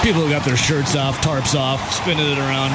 People who got their shirts off, tarps off, spinning it around.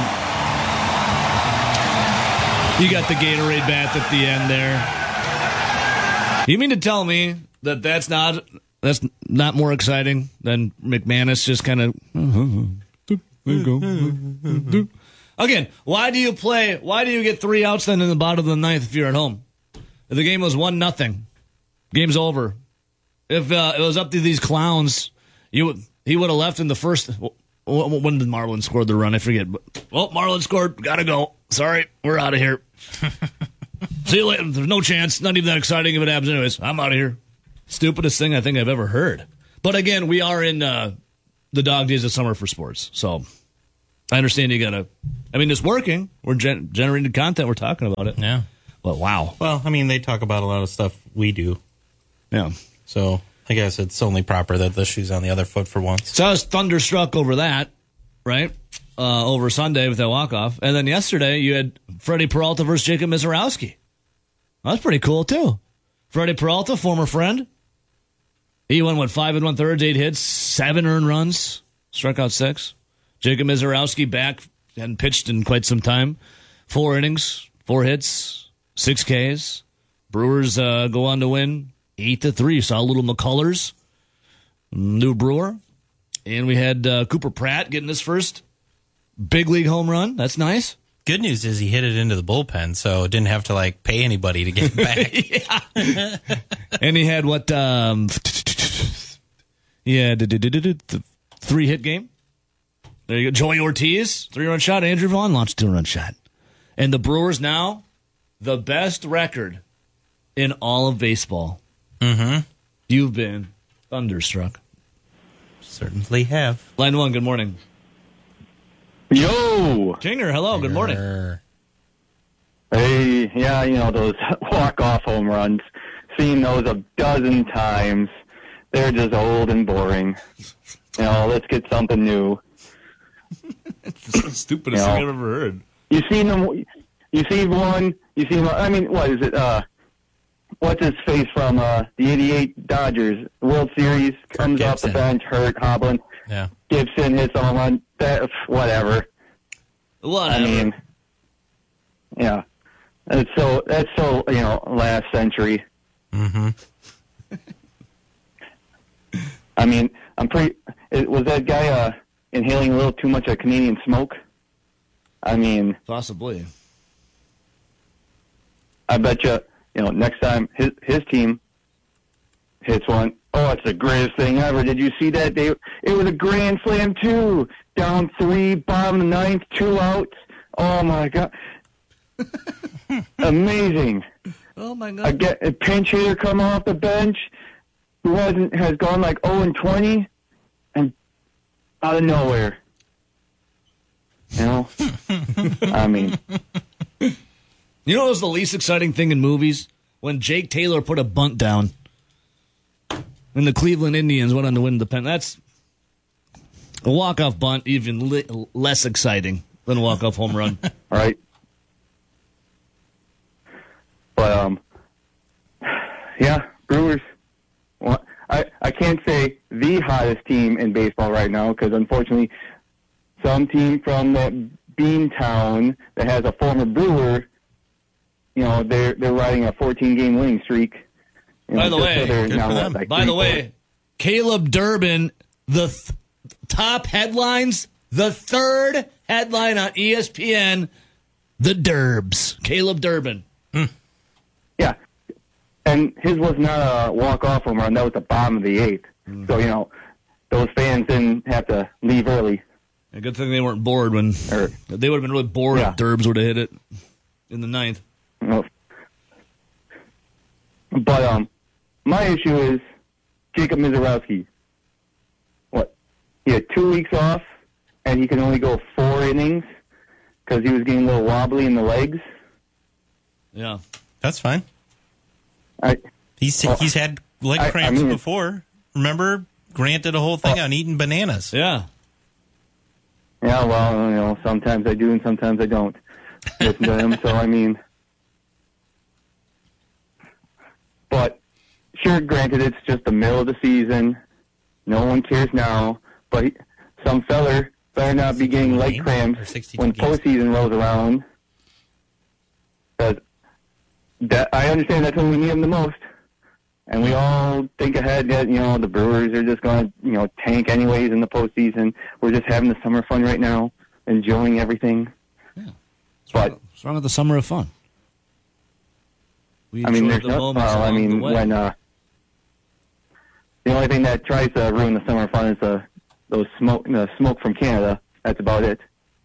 You got the Gatorade bath at the end there. You mean to tell me that that's not more exciting than McManus just kind of there you go. Again, why do you get 3 outs then in the bottom of the ninth if you're at home? If the game was 1-0, game's over. If it was up to these clowns, he would have left in the first. When did Marlin score the run? I forget. Well, Marlin scored. Gotta go. Sorry, we're out of here. See you later. There's no chance. Not even that exciting if it happens anyways. I'm out of here. Stupidest thing I think I've ever heard. But again, we are in the dog days of summer for sports. So I understand you got to. I mean, it's working. We're generating content. We're talking about it. Yeah. But wow. Well, I mean, they talk about a lot of stuff we do. Yeah. So I guess it's only proper that the shoe's on the other foot for once. So I was thunderstruck over that, right? Over Sunday with that walk-off. And then yesterday you had Freddie Peralta versus Jacob Misiorowski. That's pretty cool, too. Freddie Peralta, former friend. He went, 5 1/3, 8 hits, 7 earned runs, struck out 6. Jacob Misiorowski back, hadn't pitched in quite some time. 4 innings, 4 hits, 6 Ks. Brewers go on to win 8-3. Saw little McCullers, new Brewer. And we had Cooper Pratt getting his first big league home run. That's nice. Good news is he hit it into the bullpen, so didn't have to pay anybody to get it back. And he had what? The 3-hit game. There you go. Joey Ortiz, 3-run shot. Andrew Vaughn launched a 2-run shot. And the Brewers now the best record in all of baseball. Mm-hmm. You've been thunderstruck. Certainly have. Line 1, good morning. Yo! Kinger, hello, good morning. Hey, yeah, those walk-off home runs. Seen those a dozen times. They're just old and boring. Let's get something new. It's the stupidest thing I've ever heard. You see one, I mean, what is it, what's his face from the 88 Dodgers World Series, comes off the bench, hurt, hobbling. Yeah. Gibson hits on one, whatever. I mean, yeah. That's so, last century. Mm-hmm. I mean, was that guy inhaling a little too much of Canadian smoke? I mean, possibly. I bet you, next time his team hits one, oh, it's the greatest thing ever. Did you see that? It was a grand slam, too. Down 3, bottom of the 9th, 2 outs. Oh, my God. Amazing. Oh, my God. A pinch hitter come off the bench who has gone 0-20 and out of nowhere. I mean. You know what was the least exciting thing in movies? When Jake Taylor put a bunt down and the Cleveland Indians went on to win the pen. That's a walk-off bunt, even less exciting than a walk-off home run. Right. But, yeah, Brewers. Well, I can't say the hottest team in baseball right now because, unfortunately, some team from that Beantown that has a former Brewer, they're riding a 14-game winning streak. By the way, Caleb Durbin, the top headlines, the third headline on ESPN, the Derbs. Caleb Durbin. Yeah. And his was not a walk-off home run. That was the bottom of the 8th. So, those fans didn't have to leave early. A good thing they weren't bored when they would have been really bored if Derbs would have hit it in the 9th. But my issue is Jacob Misiorowski. What? He had 2 weeks off, and he can only go 4 innings because he was getting a little wobbly in the legs. Yeah, that's fine. He's had leg cramps before. Remember, Grant did a whole thing on eating bananas. Yeah. Yeah, well, sometimes I do and sometimes I don't listen to him. So, I mean, but sure, granted, it's just the middle of the season. No one cares now. But some feller better not be getting leg cramps when postseason rolls around. Because I understand that's when we need them the most. And we all think ahead that, the Brewers are just going to, tank anyways in the postseason. We're just having the summer fun right now, enjoying everything. Yeah. What's wrong with the summer of fun? There's no problem. When the only thing that tries to ruin the summer fun is the smoke from Canada. That's about it.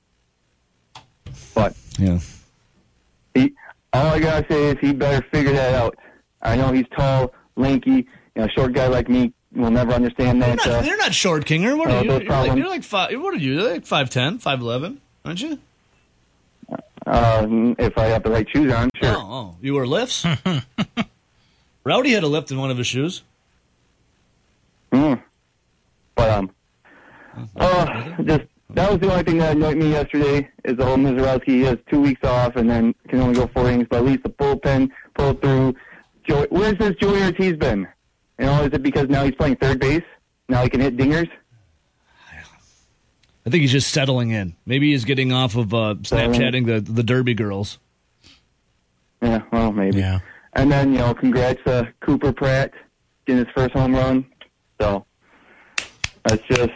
But yeah, all I gotta say is he better figure that out. I know he's tall, lanky, short guy like me will never understand that. You're not short, Kinger. What are you? You're like five. What are you? You're like 5'10", 5'11", aren't you? If I have the right shoes on, sure. Oh, you wear lifts? Rowdy had a lift in one of his shoes. But that was the only thing that annoyed me yesterday is the whole Mizorowski. He has 2 weeks off and then can only go 4 innings, but at least the bullpen pulled through. Where's this Joey Ortiz been? Is it because now he's playing third base? Now he can hit dingers? I think he's just settling in. Maybe he's getting off of Snapchatting the Derby girls. Yeah, well, maybe. Yeah. And then, congrats to Cooper Pratt getting his first home run. So that's just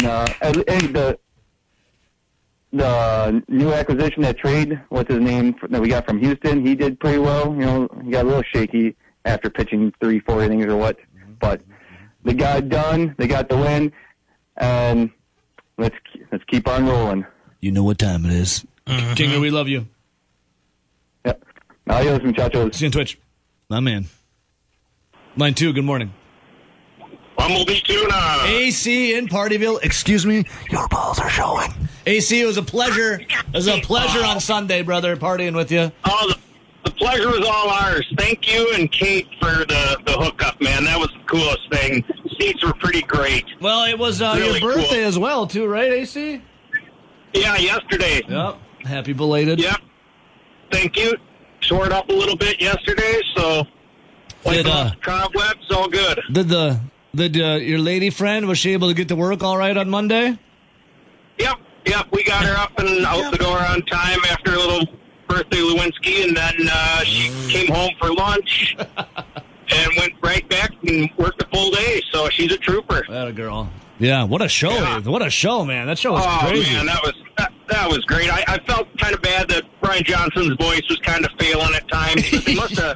the new acquisition, that trade, what's his name, that we got from Houston, he did pretty well. He got a little shaky after pitching 3-4 innings or what. But they got it done. They got the win. And let's keep on rolling. You know what time it is. Mm-hmm. Kinger, we love you. Yep. Adios, muchachos. See you on Twitch. My man. Line 2, good morning. Bumblebee Tuna. AC in Partyville. Excuse me, your balls are showing. AC, it was a pleasure. It was a pleasure on Sunday, brother, partying with you. Oh, the pleasure was all ours. Thank you and Kate for the hookup, man. That was the coolest thing. Seats were pretty great. Well, it was really your birthday as well, too, right, AC? Yeah, yesterday. Yep. Happy belated. Yep. Thank you. Short up a little bit yesterday, so cobwebs, all good. Did your lady friend, was she able to get to work all right on Monday? Yep. We got her up and out the door on time after a little birthday Lewinsky, and then she came home for lunch and went right back and worked a full day. So she's a trooper. That a girl. Yeah, what a show! Yeah. What a show, man! That show was crazy. Oh man, that was great. I felt kind of bad that Brian Johnson's voice was kind of failing at times. But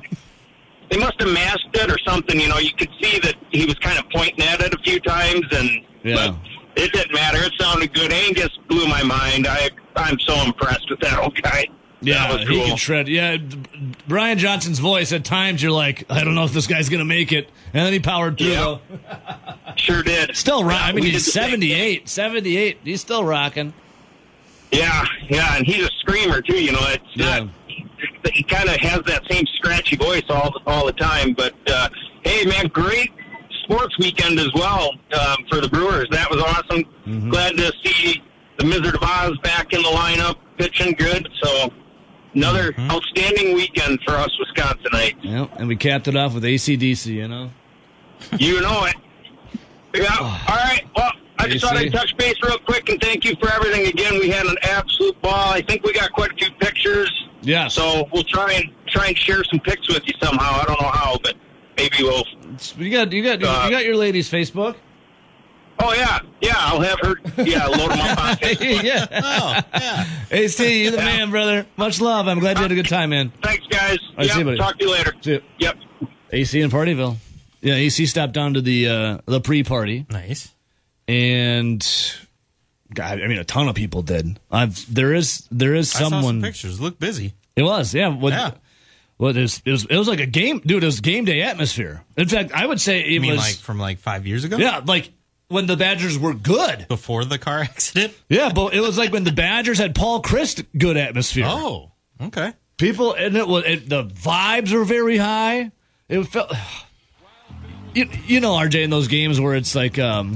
they must have masked it or something. You could see that he was kind of pointing at it a few times, but it didn't matter. It sounded good. Angus blew my mind. I'm so impressed with that old guy. Yeah, that was cool. He can shred. Yeah, Brian Johnson's voice, at times you're like, I don't know if this guy's going to make it. And then he powered through, though. Sure did. Still rocking. I mean, he's 78. He's still rocking. Yeah, and he's a screamer, too. It's not... He kind of has that same scratchy voice all the time. But, hey, man, great sports weekend as well for the Brewers. That was awesome. Mm-hmm. Glad to see the Wizard of Oz back in the lineup, pitching good. So another outstanding weekend for us Wisconsinites. Yeah, and we capped it off with AC/DC, You know it. Yeah, all right. Well, I just thought I'd touch base real quick and thank you for everything again. We had an absolute ball. I think we got quite a few pictures. Yeah. So we'll try and share some pics with you somehow. I don't know how, but maybe we'll. You got your lady's Facebook. Oh yeah. I'll have her. Yeah, load them up on Facebook. Yeah. Oh, yeah. AC, you're the man, brother. Much love. I'm glad you had a good time, man. Thanks, guys. All right, see you, buddy. Talk to you later. See you. Yep. AC in Partyville. Yeah, AC stopped down to the pre-party. Nice. And God, I mean, a ton of people did. There is someone. I saw some pictures. Looked busy. It was, yeah. Well, it was like a game, dude. It was game day atmosphere. In fact, I would say it was like from 5 years ago. Yeah, like when the Badgers were good before the car accident. Yeah, but it was like when the Badgers had Paul Chryst, good atmosphere. Oh, okay. People, and the vibes were very high. It felt, RJ, in those games where it's like the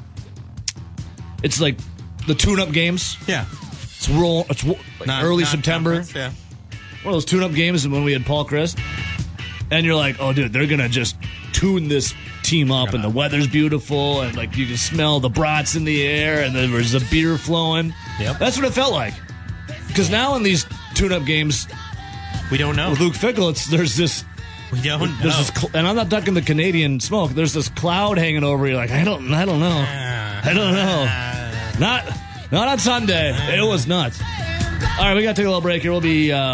tune-up games. Yeah, it's early September. Yeah. One of those tune-up games when we had Paul Chryst, and you're like, oh, dude, they're going to just tune this team up, and the weather's beautiful, and like you can smell the brats in the air, and then there's a beer flowing. Yep. That's what it felt like. Because now in these tune-up games, we don't know. With Luke Fickell, there's this. We don't know. And I'm not talking the Canadian smoke. There's this cloud hanging over you. Like I don't know. I don't know. Not on Sunday. It was nuts. All right, we got to take a little break here. We'll be